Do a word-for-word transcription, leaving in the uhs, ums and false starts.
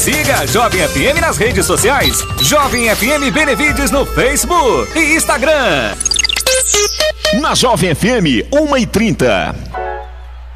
Siga a Jovem F M nas redes sociais. Jovem F M Benevides no Facebook e Instagram. Na Jovem F M, uma e trinta.